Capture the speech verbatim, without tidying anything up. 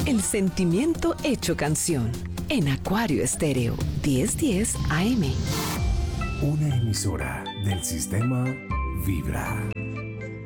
El sentimiento hecho canción. En Acuario Estéreo, diez diez A M. Una emisora del sistema Vibra.